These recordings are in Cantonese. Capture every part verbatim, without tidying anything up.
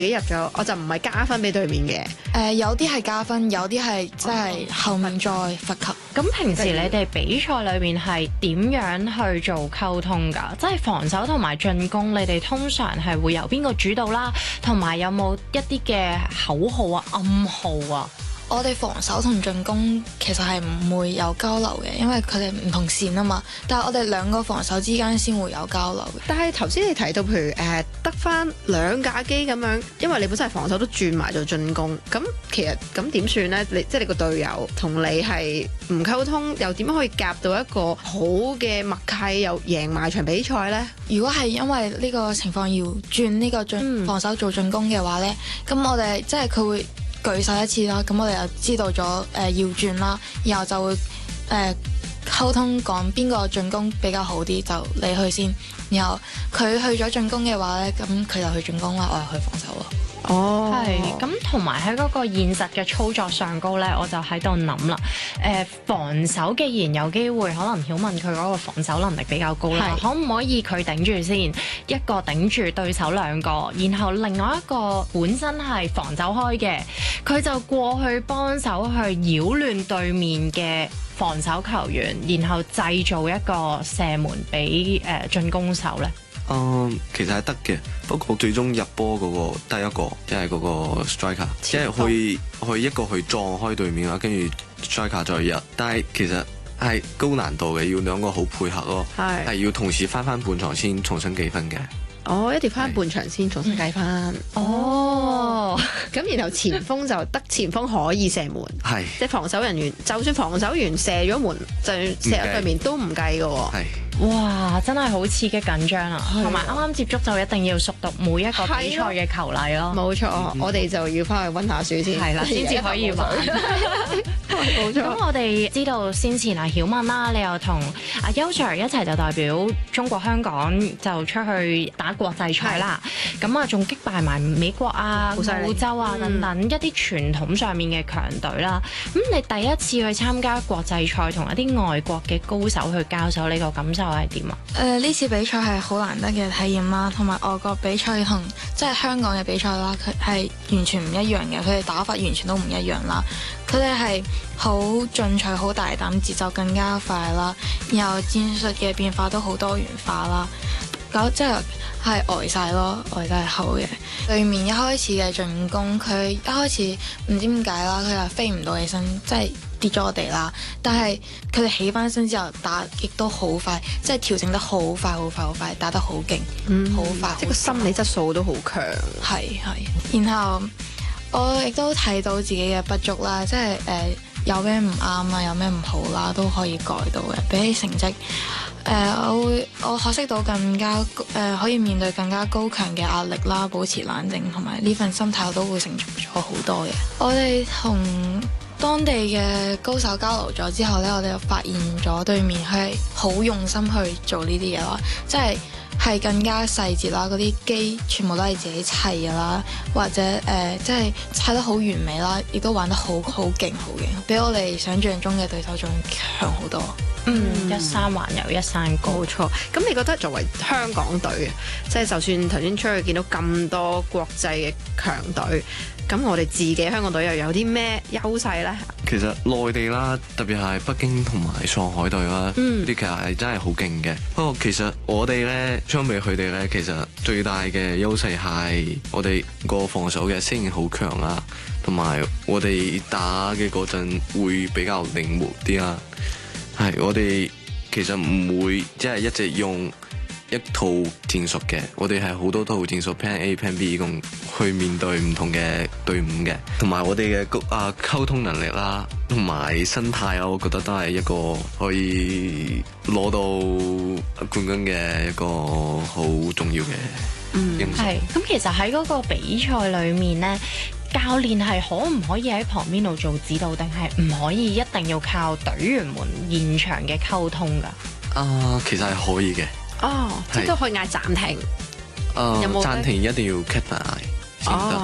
己入咗，我就唔係加分俾對面嘅。 誒、呃、有啲係加分，有啲係即係後面再罰級。 咁平時你哋比賽裏邊係點樣去做溝通㗎？即係防守同埋進攻，你哋通常係會由邊個主導啦？同埋有冇一啲嘅口號啊、暗號啊？ 我哋防守同進攻其實係唔會有交流嘅，因為佢哋唔同線啊嘛。但係我哋兩個防守之間先會有交流嘅。 但係頭先你提到，譬如誒得翻兩架機咁樣，因為你本身係防守都轉埋做進攻，咁其實咁點算呢？你即係你個隊友同你係唔溝通，又點樣可以夾到一個好嘅默契，又贏埋場比賽呢？ 如果係因為呢個情況要轉呢個進防守做進攻嘅話呢，咁、嗯、我哋即係佢會舉手一次啦，咁我哋就知道咗誒、呃、要轉啦，然後就會誒、呃、溝通講邊個進攻比較好啲，就你去先。然後佢去咗進攻嘅話咧，咁佢就去進攻啦，我就去防守咯。 哦， 係咁，同埋喺嗰個現實嘅操作上高咧，我就喺度諗啦。誒、呃，防守既然有機會，可能曉文佢嗰個防守能力比較高啦，可唔可以佢頂住先？一個頂住對手兩個，然後另外一個本身係防走開嘅，佢就過去幫手去擾亂對面嘅防守球員，然後製造一個射門俾誒進攻手咧。 嗯，其實係得嘅，不過最終入波嗰個得一個，即係嗰個 striker，即係去去一個去撞開對面啦，跟住 striker 再入。但係其實係高難度嘅，要兩個好配合咯，係係要同時翻翻半場先重新計分嘅。 哦，一定翻半場先重新計翻。哦，咁然後前鋒就得前鋒可以射門，係即係防守人員，就算防守員射咗門，就射入對面都唔計嘅喎。係。 哇！真係好刺激緊張啊，同埋啱啱接觸就一定要熟讀每一個比賽嘅球例咯。 冇錯，嗯、我哋就要翻去溫下書先，係啦， 先至可以玩。 冇錯。 咁我哋知道先前阿曉文啦，你又同阿邱 Sir 一齊就代表中國香港就出去打國際賽啦。咁啊，仲擊敗埋美國啊、澳洲啊等等、嗯、一啲傳統上面嘅強隊啦。咁你第一次去參加國際賽，同一啲外國嘅高手去交手，呢個感受係點啊？ 誒、呃，呢次比賽係好難得嘅體驗啦，同埋外國比賽同即係香港嘅比賽啦，佢係完全唔一樣嘅，佢哋打法完全都唔一樣啦。佢哋係好進取、好大膽，節奏更加快啦，然後戰術嘅變化都好多元化啦。咁即係係呆晒咯，呆得係好嘅。對面一開始嘅進攻，佢一開始唔知點解啦，佢又飛唔到起身，即係跌咗我哋啦。但係佢哋起翻身之後打亦都好快，即係調整得好快、好快、好快，打得好勁，好、嗯、快， 即係個心理質素都好強。 係係。然後我亦都睇到自己嘅不足啦，即係誒、呃、有咩唔啱啊，有咩唔好啦，都可以改到嘅。比起成績。誒、呃，我會我學識到更加誒、呃，可以面對更加高強嘅壓力啦，保持冷靜，同埋呢份心態我都會成長咗好多嘅。我哋同當地嘅高手交流咗之後呢，我哋又發現咗對面係好用心去做呢啲嘢咯，即係係更加細節啦，嗰啲機全部都係自己砌嘅啦，或者誒、呃，即係砌得好完美啦，亦都玩得好好勁好勁，比我哋想象中嘅對手仲強好多。 嗯，一山還有一山高。 冇錯。咁你覺得作為香港隊，即係就算頭先出去見到咁多國際嘅強隊，咁我哋自己香港隊又有啲咩優勢呢？ 其實內地啦，特別係北京同埋上海隊啦，呢啲、嗯、其實係真係好勁嘅。不過其實我哋呢，相比佢哋呢，其實最大嘅優勢係我哋個防守嘅適應好強啦，同埋我哋打嘅嗰陣會比較靈活啲啦。係，我哋其實唔會即係一直用一套戰術嘅，我哋係好多套戰術 plan A、plan B 咁去面對唔同嘅隊伍嘅，同埋我哋嘅啊溝通能力啦，同埋心態啊，我覺得都係一個可以攞到冠軍嘅一個好重要嘅因素。 係，咁其實喺嗰個比賽裏面呢，教練係可唔可以喺旁邊度做指導，定係唔可以一定要靠隊員們現場嘅溝通㗎？ 啊，其實係可以嘅。 哦，即係都可以嗌暫停。 誒、呃，暫停一定要 cut 埋嗌先得。不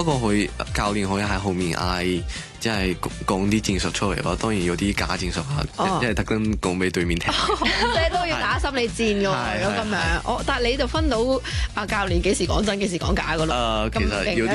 過佢教練可以喺後面嗌，即係講啲戰術出嚟咯。當然有啲假戰術啊， 哦、 即係特登講俾對面聽。 即係都要打心理戰㗎喎，如果咁樣。我但係你就分到啊教練幾時講真幾時講假㗎咯。 誒，其實有啲